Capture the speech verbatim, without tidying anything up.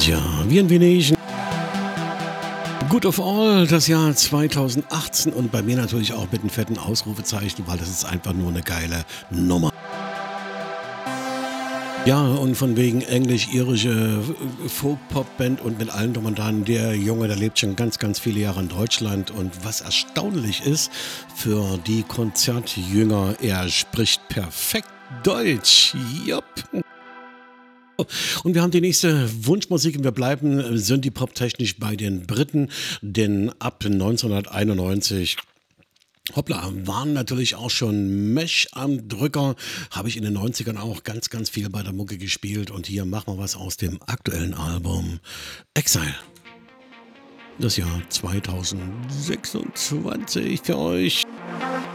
Ja, wie ein wenig Good of All, das Jahr zweitausendachtzehn und bei mir natürlich auch mit einem fetten Ausrufezeichen, weil das ist einfach nur eine geile Nummer. Ja, und von wegen englisch-irische Folk-Pop-Band und mit allen drum und dran, der Junge, der lebt schon ganz, ganz viele Jahre in Deutschland und was erstaunlich ist für die Konzertjünger, er spricht perfekt Deutsch. Jupp. Und wir haben die nächste Wunschmusik und wir bleiben Synthie-Pop-technisch bei den Briten, denn ab neunzehnhunderteinundneunzig hoppla, waren natürlich auch schon Mesh am Drücker, habe ich in den neunzigern auch ganz, ganz viel bei der Mucke gespielt und hier machen wir was aus dem aktuellen Album Exile. Das Jahr zweitausendsechsundzwanzig für euch.